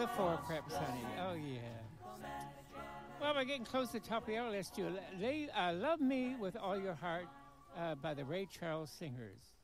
the four preps, honey. Oh, yeah. Well, we're getting close to the top of the hour. Let's do Love Me With All Your Heart by the Ray Charles Singers.